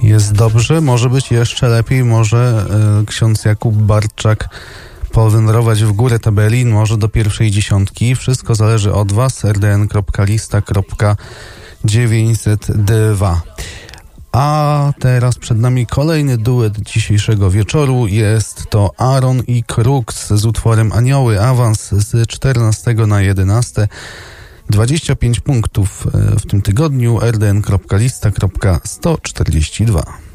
Jest dobrze, może być jeszcze lepiej, może ksiądz Jakub Bartczak powędrować w górę tabeli, może do pierwszej dziesiątki. Wszystko zależy od Was. rdn.lista.902. A teraz przed nami kolejny duet dzisiejszego wieczoru. Jest to Aaron i Crux z utworem Anioły. Awans z 14 na 11. 25 punktów w tym tygodniu. rdn.lista.142.